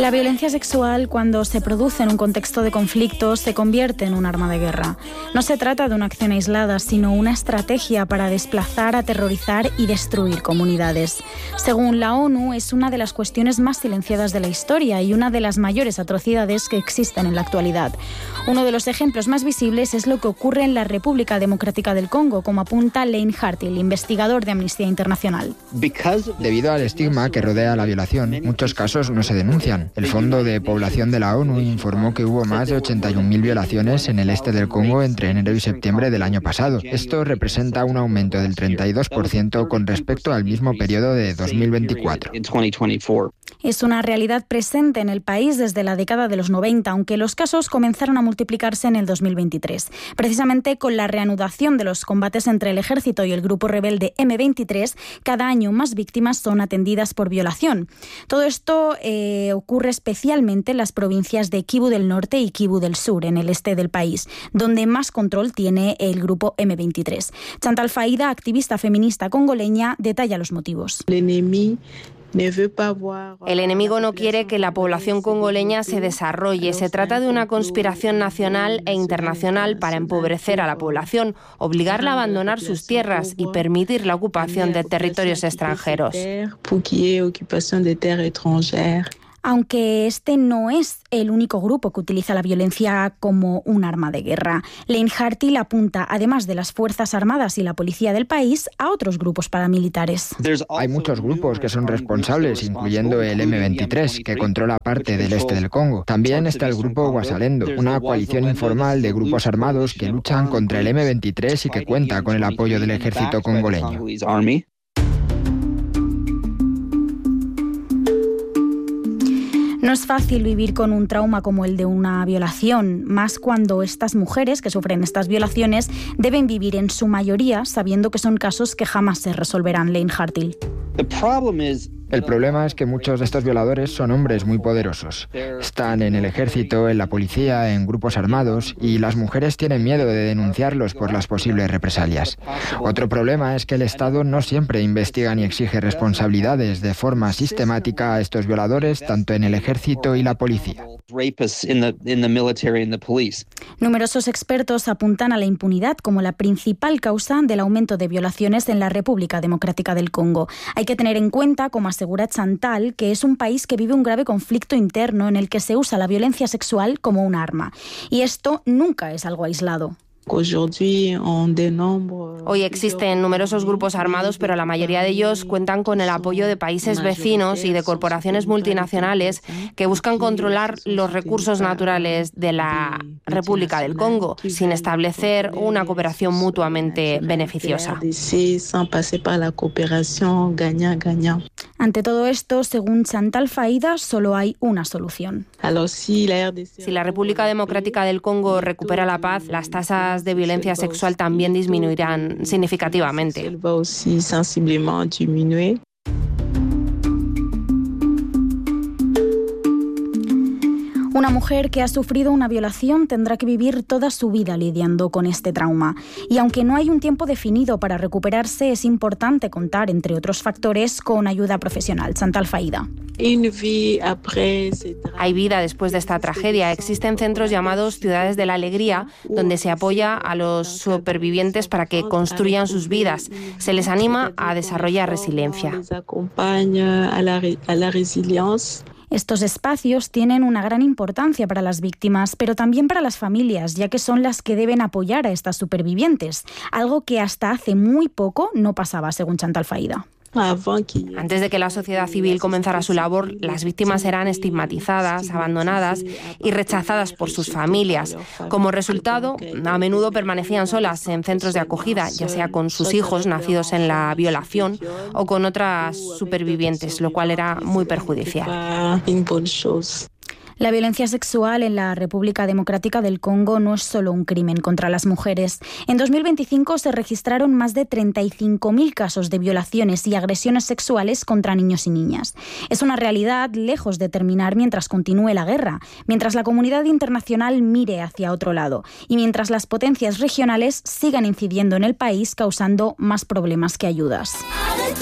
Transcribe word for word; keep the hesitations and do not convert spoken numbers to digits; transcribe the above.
La violencia sexual, cuando se produce en un contexto de conflicto, se convierte en un arma de guerra. No se trata de una acción aislada, sino una estrategia para desplazar, aterrorizar y destruir comunidades. Según la ONU, es una de las cuestiones más silenciadas de la historia y una de las mayores atrocidades que existen en la actualidad. Uno de los ejemplos más visibles es lo que ocurre en la República Democrática del Congo, como apunta Lane Hartil, investigador de Amnistía Internacional. Debido al estigma que rodea la violación, muchos casos no se denuncian. El Fondo de Población de la ONU informó que hubo más de ochenta y un mil violaciones en el este del Congo entre enero y septiembre del año pasado. Esto representa un aumento del treinta y dos por ciento con respecto al mismo periodo de dos mil veinticuatro. Es una realidad presente en el país desde la década de los noventa, aunque los casos comenzaron a multiplicarse en el dos mil veintitrés. Precisamente con la reanudación de los combates entre el ejército y el grupo rebelde eme veintitrés, cada año más víctimas son atendidas por violación. Todo esto eh, ocurre especialmente en las provincias de Kivu del Norte y Kivu del Sur, en el este del país, donde más control tiene el grupo eme veintitrés. Chantal Faida, activista feminista congoleña, detalla los motivos. El enemigo no quiere que la población congoleña se desarrolle. Se trata de una conspiración nacional e internacional para empobrecer a la población, obligarla a abandonar sus tierras y permitir la ocupación de territorios extranjeros. Aunque este no es el único grupo que utiliza la violencia como un arma de guerra. Lane Hartil apunta, además de las Fuerzas Armadas y la policía del país, a otros grupos paramilitares. Hay muchos grupos que son responsables, incluyendo el eme veintitrés, que controla parte del este del Congo. También está el grupo Wazalendo, una coalición informal de grupos armados que luchan contra el eme veintitrés y que cuenta con el apoyo del ejército congoleño. No es fácil vivir con un trauma como el de una violación, más cuando estas mujeres que sufren estas violaciones deben vivir en su mayoría sabiendo que son casos que jamás se resolverán. Lane Hartil. El problema es que muchos de estos violadores son hombres muy poderosos. Están en el ejército, en la policía, en grupos armados, y las mujeres tienen miedo de denunciarlos por las posibles represalias. Otro problema es que el Estado no siempre investiga ni exige responsabilidades de forma sistemática a estos violadores, tanto en el ejército y la policía. Numerosos expertos apuntan a la impunidad como la principal causa del aumento de violaciones en la República Democrática del Congo. Hay que tener en cuenta, como asegura Chantal, que es un país que vive un grave conflicto interno en el que se usa la violencia sexual como un arma. Y esto nunca es algo aislado. Hoy existen numerosos grupos armados, pero la mayoría de ellos cuentan con el apoyo de países vecinos y de corporaciones multinacionales que buscan controlar los recursos naturales de la República del Congo sin establecer una cooperación mutuamente beneficiosa. Ante todo esto, según Chantal Faida, solo hay una solución. Si la República Democrática del Congo recupera la paz, las tasas de violencia sexual también disminuirán significativamente. Una mujer que ha sufrido una violación tendrá que vivir toda su vida lidiando con este trauma. Y aunque no hay un tiempo definido para recuperarse, es importante contar, entre otros factores, con ayuda profesional. Chantal Faida. Hay vida después de esta tragedia. Existen centros llamados Ciudades de la Alegría, donde se apoya a los supervivientes para que construyan sus vidas. Se les anima a desarrollar resiliencia. Estos espacios tienen una gran importancia para las víctimas, pero también para las familias, ya que son las que deben apoyar a estas supervivientes, algo que hasta hace muy poco no pasaba, según Chantal Faida. Antes de que la sociedad civil comenzara su labor, las víctimas eran estigmatizadas, abandonadas y rechazadas por sus familias. Como resultado, a menudo permanecían solas en centros de acogida, ya sea con sus hijos nacidos en la violación o con otras supervivientes, lo cual era muy perjudicial. La violencia sexual en la República Democrática del Congo no es solo un crimen contra las mujeres. En dos mil veinticinco se registraron más de treinta y cinco mil casos de violaciones y agresiones sexuales contra niños y niñas. Es una realidad lejos de terminar mientras continúe la guerra, mientras la comunidad internacional mire hacia otro lado y mientras las potencias regionales sigan incidiendo en el país causando más problemas que ayudas.